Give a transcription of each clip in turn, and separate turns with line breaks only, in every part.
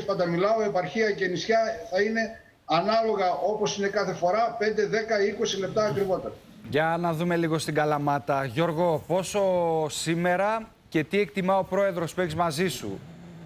Πανταμιλάου, επαρχία και νησιά θα είναι ανάλογα όπως είναι κάθε φορά 5, 10, 20 λεπτά ακριβότερα.
Για να δούμε λίγο στην Καλαμάτα. Γιώργο, πόσο σήμερα και τι εκτιμά ο πρόεδρος που έχεις μαζί σου?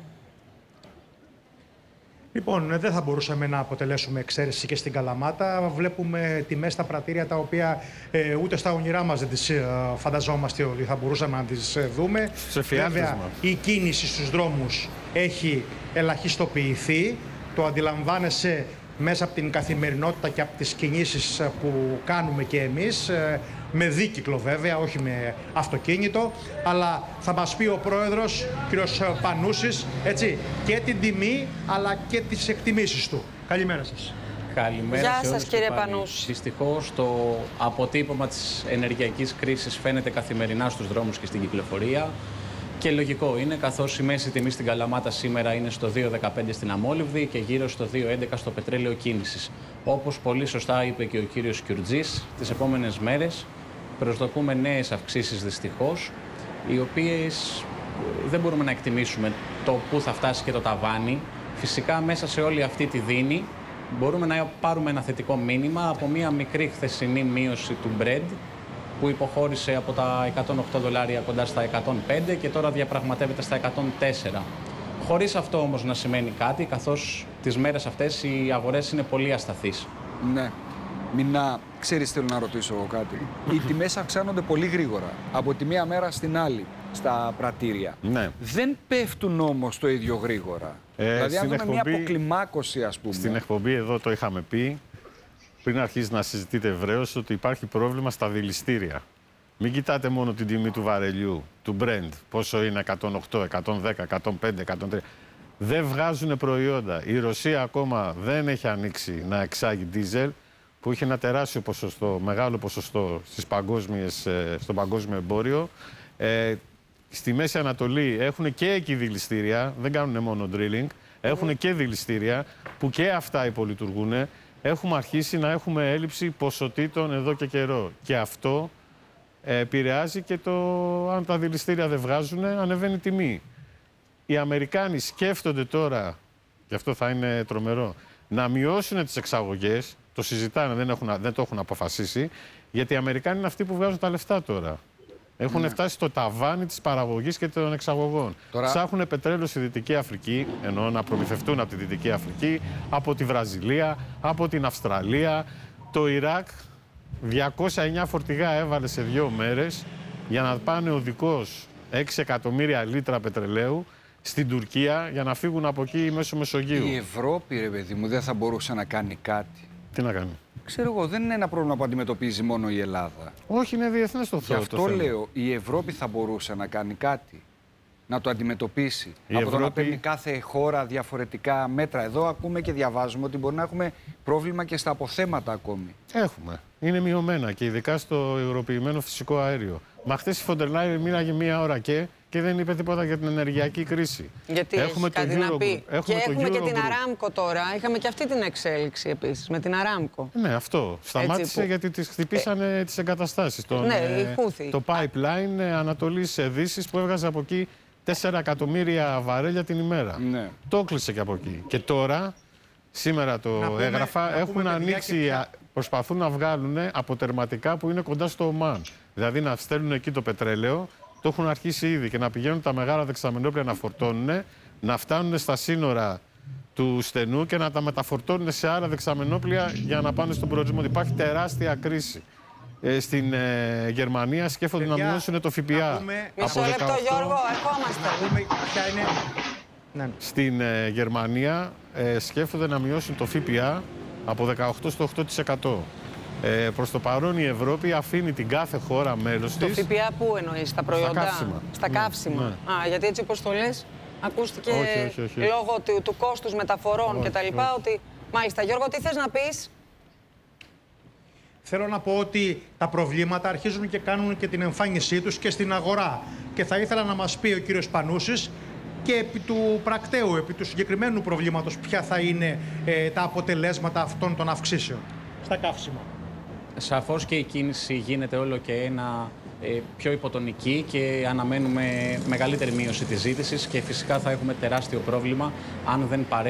Λοιπόν, δεν θα μπορούσαμε να αποτελέσουμε εξαίρεση και στην Καλαμάτα. Βλέπουμε τιμές στα πρατήρια τα οποία ούτε στα όνειρά μας δεν τις φανταζόμαστε ότι θα μπορούσαμε να τις δούμε. Βέβαια, η κίνηση στους δρόμους έχει ελαχιστοποιηθεί. Το αντιλαμβάνεσαι μέσα από την καθημερινότητα και από τις κινήσεις που κάνουμε και εμείς, με δίκυκλο βέβαια, όχι με αυτοκίνητο, αλλά θα μας πει ο πρόεδρος, κ. Πανούσης, έτσι, και την τιμή αλλά και τις εκτιμήσεις του. Καλημέρα σας.
Καλημέρα.
Γεια σας, κύριε Πανούση.
Δυστυχώς το αποτύπωμα της ενεργειακής κρίσης φαίνεται καθημερινά στους δρόμους και στην κυκλοφορία. Και λογικό είναι, καθώς η μέση τιμή στην Καλαμάτα σήμερα είναι στο 2,15 στην αμόλυβδη και γύρω στο 2,11 στο πετρέλαιο κίνησης. Όπως πολύ σωστά είπε και ο κύριος Κιουρτζής, τις επόμενες μέρες προσδοκούμε νέες αυξήσεις δυστυχώς, οι οποίες δεν μπορούμε να εκτιμήσουμε το πού θα φτάσει και το ταβάνι. Φυσικά μέσα σε όλη αυτή τη δίνη μπορούμε να πάρουμε ένα θετικό μήνυμα από μια μικρή χθεσινή μείωση του Brent, που υποχώρησε από τα $108 κοντά στα 105 και τώρα διαπραγματεύεται στα 104. Χωρίς αυτό όμως να σημαίνει κάτι, καθώς τις μέρες αυτές οι αγορές είναι πολύ ασταθείς.
Ναι. Μινά, ξέρεις, θέλω να ρωτήσω εγώ κάτι. Οι τιμές αυξάνονται πολύ γρήγορα, από τη μία μέρα στην άλλη, στα πρατήρια.
Ναι.
Δεν πέφτουν όμως το ίδιο γρήγορα. Δηλαδή, αν δούμε μια αποκλιμάκωση, ας πούμε.
Στην εκπομπή εδώ το είχαμε πει, πριν αρχίσει να συζητείτε ευρέως, ότι υπάρχει πρόβλημα στα δηληστήρια. Μην κοιτάτε μόνο την τιμή του βαρελιού, του Brent, πόσο είναι 108, 110, 105, 103. Δεν βγάζουν προϊόντα. Η Ρωσία ακόμα δεν έχει ανοίξει να εξάγει ντίζελ, που είχε ένα τεράστιο ποσοστό, μεγάλο ποσοστό στο παγκόσμιο εμπόριο. Στη Μέση Ανατολή έχουν και εκεί δηληστήρια, δεν κάνουν μόνο drilling, έχουν και δηληστήρια που και αυτά υπολειτουργούν. Έχουμε αρχίσει να έχουμε έλλειψη ποσοτήτων εδώ και καιρό. Και αυτό επηρεάζει και το αν τα δηληστήρια δεν βγάζουν, ανεβαίνει η τιμή. Οι Αμερικάνοι σκέφτονται τώρα, και αυτό θα είναι τρομερό, να μειώσουν τις εξαγωγές. Το συζητάνε, δεν το έχουν αποφασίσει, γιατί οι Αμερικάνοι είναι αυτοί που βγάζουν τα λεφτά τώρα. Έχουν φτάσει στο ταβάνι της παραγωγής και των εξαγωγών. Ψάχνουν πετρέλαιο στη Δυτική Αφρική, εννοώ να προμηθευτούν από τη Δυτική Αφρική, από τη Βραζιλία, από την Αυστραλία. Το Ιράκ 209 φορτηγά έβαλε σε 2 μέρες για να πάνε οδικός 6 εκατομμύρια λίτρα πετρελαίου στην Τουρκία για να φύγουν από εκεί μέσω Μεσογείου.
Η Ευρώπη, ρε παιδί μου, δεν θα μπορούσε να κάνει κάτι?
Τι να κάνει?
Ξέρω εγώ, δεν είναι ένα πρόβλημα που αντιμετωπίζει μόνο η Ελλάδα.
Όχι, είναι διεθνές το θέμα.
Γι' αυτό λέω, η Ευρώπη θα μπορούσε να κάνει κάτι, να το αντιμετωπίσει. Από το να παίρνει κάθε χώρα διαφορετικά μέτρα. Εδώ ακούμε και διαβάζουμε ότι μπορεί να έχουμε πρόβλημα και στα αποθέματα ακόμη.
Έχουμε. Είναι μειωμένα και ειδικά στο υγροποιημένο φυσικό αέριο. Μα χθες η Φοντερ Λάιεν μίλαγε 1 ώρα και δεν είπε τίποτα για την ενεργειακή κρίση.
Γιατί
έχουμε
έχει κάτι να πει. Και έχουμε και την Aramco τώρα. Είχαμε και αυτή την εξέλιξη επίσης με την Aramco.
Ναι, αυτό. Σταμάτησε γιατί τις χτυπήσανε τις εγκαταστάσεις. Το pipeline Ανατολής-Δύσης που έβγαζε από εκεί 4 εκατομμύρια βαρέλια την ημέρα.
Ναι.
Το έκλεισε και από εκεί. Και τώρα, σήμερα το έγραφα, έχουν ανοίξει, προσπαθούν να βγάλουν αποτερματικά που είναι κοντά στο Ομάν. Δηλαδή να στέλνουν εκεί το πετρέλαιο. Το έχουν αρχίσει ήδη και να πηγαίνουν τα μεγάλα δεξαμενόπλια να φορτώνουν, να φτάνουν στα σύνορα του στενού και να τα μεταφορτώνουν σε άλλα δεξαμενόπλια για να πάνε στον προορισμό. Υπάρχει τεράστια κρίση. Στην Γερμανία σκέφτονται να μειώσουν το ΦΠΑ.
Μισό λεπτό, Γιώργο, ερχόμαστε.
Στην Γερμανία σκέφτονται να μειώσουν το ΦΠΑ από 18% στο 8%. Προς το παρόν η Ευρώπη αφήνει την κάθε χώρα μέλος της.
Το ΦΠΑ πού εννοείς, στα προϊόντα?
Στα καύσιμα.
Στα καύσιμα.
Ναι.
Γιατί έτσι όπως το λες, ακούστηκε
όχι.
λόγω του κόστους μεταφορών κτλ. Ότι... Μάλιστα, Γιώργο, τι θες να πεις?
Θέλω να πω ότι τα προβλήματα αρχίζουν και κάνουν και την εμφάνισή τους και στην αγορά. Και θα ήθελα να μας πει ο κύριος Πανούσης και επί του πρακτέου, επί του συγκεκριμένου προβλήματος, ποια θα είναι τα αποτελέσματα αυτών των αυξήσεων στα καύσιμα.
Σαφώς και η κίνηση γίνεται όλο και πιο υποτονική και αναμένουμε μεγαλύτερη μείωση της ζήτησης και φυσικά θα έχουμε τεράστιο πρόβλημα αν δεν παρέμβουμε